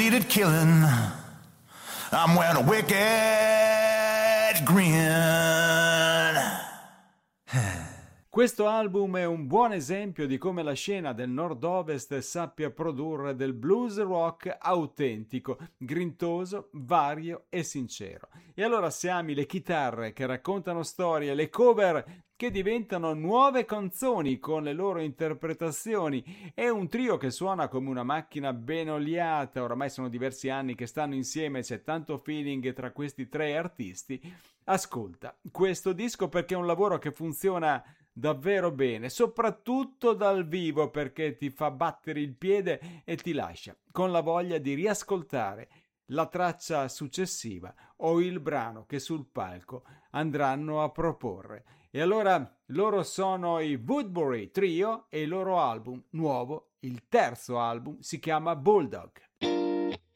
needed killing. I'm wearing a wicked grin. Questo album è un buon esempio di come la scena del nord-ovest sappia produrre del blues rock autentico, grintoso, vario e sincero. E allora se ami le chitarre che raccontano storie, le cover che diventano nuove canzoni con le loro interpretazioni e un trio che suona come una macchina ben oliata, oramai sono diversi anni che stanno insieme, c'è tanto feeling tra questi tre artisti, ascolta questo disco perché è un lavoro che funziona davvero bene, soprattutto dal vivo perché ti fa battere il piede e ti lascia con la voglia di riascoltare la traccia successiva o il brano che sul palco andranno a proporre. E allora loro sono i Woodbury Trio e il loro album nuovo, il terzo album, si chiama Bulldog.